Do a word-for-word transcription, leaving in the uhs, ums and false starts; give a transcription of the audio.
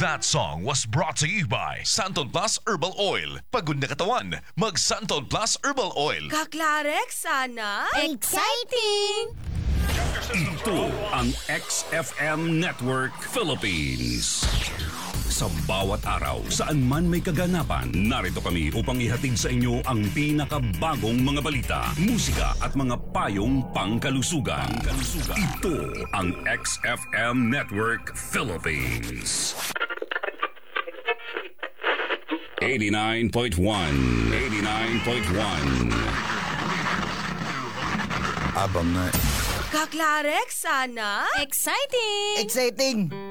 That song was brought to you by Santon Plus Herbal Oil. Pagod na katawan, mag Santon Plus Herbal Oil. Kaklarek, sana? Exciting! Ito ang X F M Network Philippines. Sa bawat araw, saan man may kaganapan, narito kami upang ihatid sa inyo ang pinakabagong mga balita, musika at mga payong pangkalusugan. pangkalusugan. Ito ang X F M Network Philippines. eighty-nine point one. eighty-nine point one. Abang na. Kaklarek, sana? Exciting! Exciting!